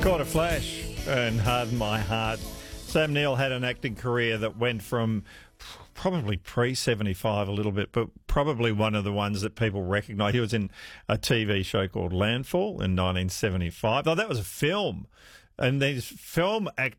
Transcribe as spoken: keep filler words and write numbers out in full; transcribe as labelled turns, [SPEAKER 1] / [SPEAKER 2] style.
[SPEAKER 1] Caught a flash and hardened my heart. Sam Neill had an acting career that went from probably pre seventy-five a little bit, but probably one of the ones that people recognise. He was in a T V show called Landfall in nineteen seventy-five. Oh, that was a film. And these film act,